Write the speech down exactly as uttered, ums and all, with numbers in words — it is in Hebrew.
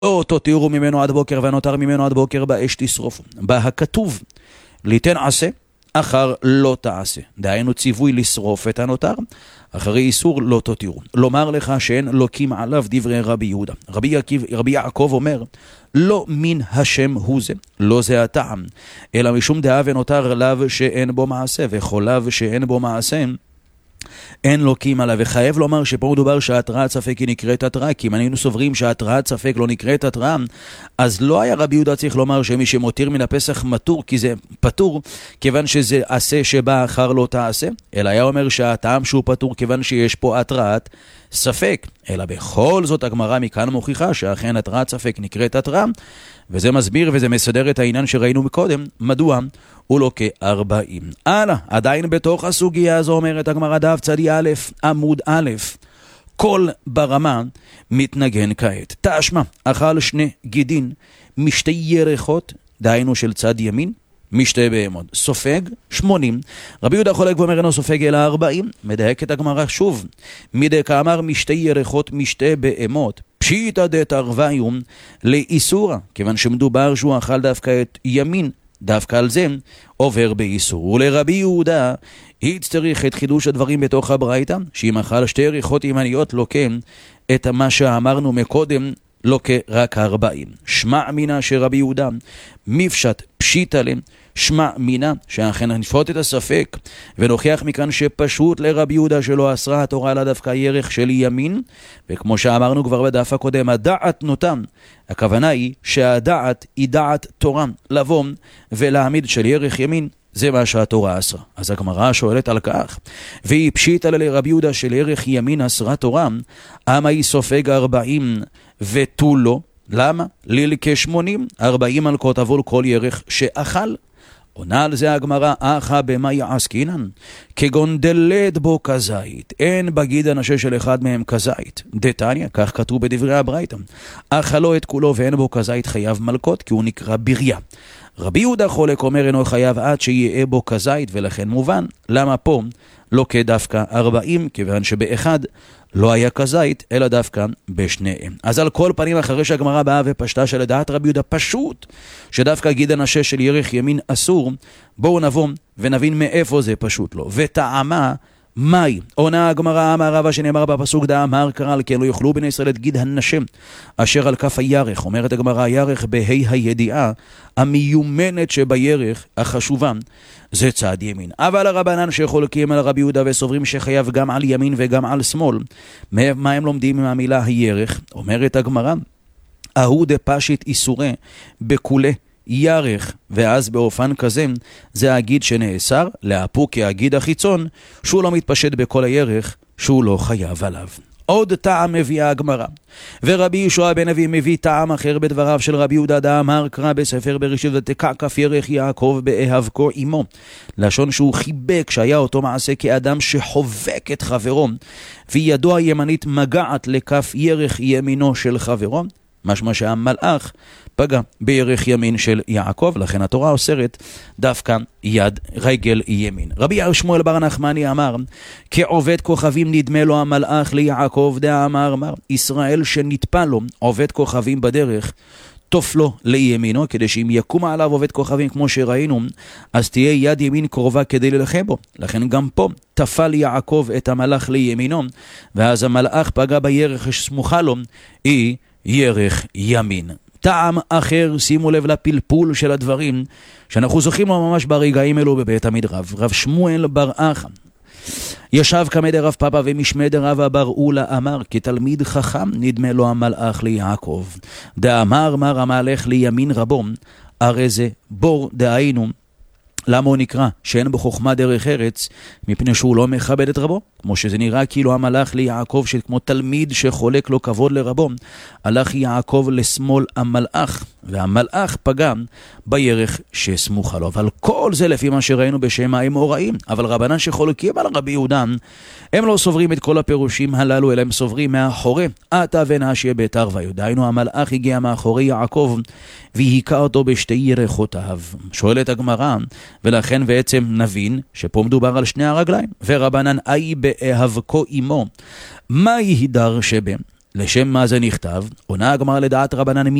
לא תותירו ממנו עד בוקר ונותר ממנו עד בוקר באש תשרוף. בה הכתוב ליתן עשה אחר לא תעשה, דהיינו ציווי לשרוף את הנותר, אחרי איסור לא תותירו. לומר לך שאין לוקים עליו דברי רבי יהודה. רבי, יעקב, רבי יעקב אומר, לא מן השם הוא זה, לא זה הטעם, אלא משום דעה ונותר לאו שאין בו מעשה, וכל לאו שאין בו מעשה אין לוקים עליו. וחייב לומר שפה מדובר שהתראת ספק היא נקראת התראה, כי אם היינו סוברים שהתראת ספק לא נקראת התראה, אז לא היה רבי יהודה צריך לומר שמי שמותיר מן הפסח מתור, כי זה פטור כיוון שזה עשה שבא אחר לא תעשה, אלא היה אומר שהטעם שהוא פטור כיוון שיש פה התראת ספק. אלא בכל זאת הגמרא מכאן מוכיחה שאכן התראת ספק נקראת התראה, וזה מסביר וזה מסדר את העניין שראינו מקודם, מדוע הוא לא כארבעים. הלאה, עדיין בתוך הסוגיה הזו אומרת הגמרא דף צדי א' עמוד א', כל ברמה מתנגן כעת. תשמע, אכל שני גידין משתי ירחות, דהיינו של צד ימין, משתי בהמות. סופג שמונים. רבי יהודה חולק ואומר אינו סופג אלא ארבעים. מדייק את הגמרא שוב. מדי כאמר משתי ירחות משתי בהמות. פשיטא דתרוויום לאיסורא, כיוון שמדובר שהוא אכל דווקא את ימין, דווקא על זה עובר באיסור. ולרבי יהודה הצטריך את חידוש הדברים בתוך הברייתא, שאם אכל שתי ירחות ימניות לוקה את מה שאמרנו מקודם, לוקה רק ארבעים. שמע מינה שרבי יהודה מפשט פשיטא להם, שמע מינה שאכן נפרוט את הספק ונוכיח מכאן שפשוט לרבי יהודה שלא אסרה התורה אלא דווקא ירך של ימין, וכמו שאמרנו כבר בדף הקודם, הדעת נותם, הכוונה היא שהדעת היא דעת תורה, לבוא ולהעמיד של ירך ימין, זה מה שהתורה אסרה. אז הגמרא שואלת על כך, והיא פשיטא לרבי יהודה של ירך ימין אסרה תורה, אמה היא סופג ארבעים ותו לא, למה? ליל כשמונים, ארבעים מלכות עבור כל ירך שאכל. עונה על זה הגמרא, אחא במה יעסקינן? כגון דלת בו כזית, אין בגיד הנשה של אחד מהם כזית. דתניא, כך כתוב בדברי הברייתא, אכלו את כולו ואין בו כזית חייב מלכות, כי הוא נקרא בריה. רבי יהודה חולק אומר אינו חייב עד שיהיה בו כזית, ולכן מובן למה פה לא כדווקא ארבעים, כיוון שבאחד לא היה כזית, אלא דווקא בשניהם. אז על כל פנים, אחרי שהגמרא באה ופשטה שלדעת רבי יהודה פשוט, שדווקא גיד הנשה של ירך ימין אסור, בואו נבוא ונבין מאיפה זה פשוט לו. וטעמה מאי, עונה הגמרא אמר רבא שנאמר בפסוק דאמר קרא כן לא יאכלו בני ישראל את גיד הנשה אשר על כף הירך. אומרת הגמרא, הירך בה' הידיעה המיומנת שבירך החשובה זה צד ימין. אבל הרבנן שחולקים על רבי יהודה וסוברים שחייב גם על ימין וגם על שמאל, מה הם לומדים מהמילה הירך? אומרת הגמרא, אהו דפשיט איסורי בכולי ירך, ואז באופן כזה זה הגיד שנאסר להפו כהגיד החיצון שהוא לא מתפשט בכל הירך שהוא לא חייב עליו. עוד טעם מביאה הגמרא, ורבי יהושע בן אבי מביא טעם אחר בדבריו של רבי יהודה דאמר קרא בספר בראשית ותקע כף ירך יעקב באהבקו עמו, לשון שהוא חיבק שהיה אותו מעשה כאדם שחובק את חברו וידו הימנית מגעת לכף ירך ימינו של חברו, משמע שהמלאך פגע בירך ימין של יעקב, לכן התורה אוסרת דווקא יד רגל ימין. רבי שמואל בר נחמני אמר, כעובד כוכבים נדמה לו המלאך ליעקב, דאמר אמר, ישראל שנטפל לו עובד כוכבים בדרך, תוף לו לימינו, כדי שאם יקום עליו עובד כוכבים כמו שראינו, אז תהיה יד ימין קרובה כדי ללחם בו. לכן גם פה תפל יעקב את המלאך לימינו, ואז המלאך פגע בירך שסמוכה לו, היא ירך ימין. טעם אחר, שימו לב לפלפול של הדברים שאנחנו זוכים לו ממש ברגעים אלו בבית המדרב. רב שמואל בר אחא ישב כמדי רב פאפא ומשמד רב בר אולה אמר, כתלמיד חכם נדמה לו המלאך ליעקב, דאמר מר המלאך לימין רבו, הרי זה בור, דהיינו למה הוא נקרא שאין בו חוכמה דרך ארץ? מפני שהוא לא מכבד את רבו, כמו שזה נראה כאילו המלאך ליעקב שכמו תלמיד שחולק לו כבוד לרבו, הלך יעקב לשמאל המלאך, והמלאך פגע בירך שסמוך עליו. אבל כל זה לפי מה שראינו בשם האמוראים. אבל רבנן שחולקים על רבי יהודה, הם לא סוברים את כל הפירושים הללו, אלא הם סוברים מאחורי עתה ונשיה בתרווה. דהיינו המלאך הגיע מאחורי יעקב והיכה אותו בשתי ירחותיו. שואלת הגמרא, ולכן בעצם נבין שפה מדובר על שני הרגליים. ורבנן אי באהבקו עמו, מה יהידר שבה? לשם מה זה נכתב? עונה הגמרא לדעת רבנן